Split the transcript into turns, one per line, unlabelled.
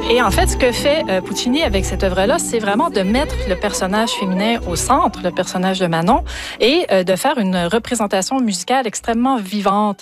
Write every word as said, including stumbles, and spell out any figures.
Et en fait, ce que fait euh, Puccini avec cette œuvre-là, c'est vraiment de mettre le personnage féminin au centre, le personnage de Manon, et euh, de faire une représentation musicale extrêmement vivante.